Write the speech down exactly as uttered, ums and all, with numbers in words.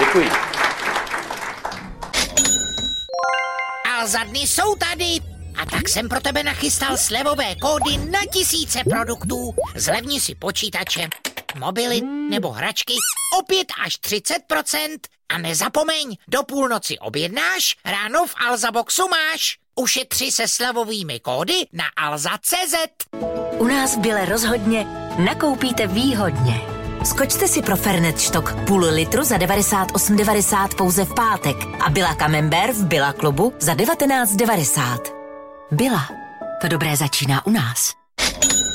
Děkuji. Alza dny jsou tady. A tak jsem pro tebe nachystal slevové kódy na tisíce produktů. Zlevni si počítače, mobily nebo hračky o pět až třicet procent. A nezapomeň, do půlnoci objednáš, ráno v Alza Boxu máš. Ušetři se slevovými kódy na alza tečka cé zet. U nás v Bille rozhodně nakoupíte výhodně. Skočte si pro Fernet štok půl litru za devadesát osm devadesát pouze v pátek a Billa Camembert v Billa klubu za devatenáct devadesát. Billa. To dobré začíná u nás.